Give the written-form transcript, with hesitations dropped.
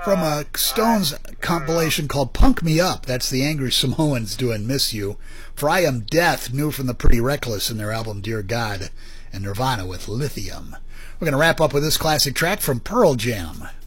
from a Stones compilation called Punk Me Up. That's the Angry Samoans doing Miss You. For I Am Death, new from the Pretty Reckless in their album Dear God, and Nirvana with Lithium. We're going to wrap up with this classic track from Pearl Jam.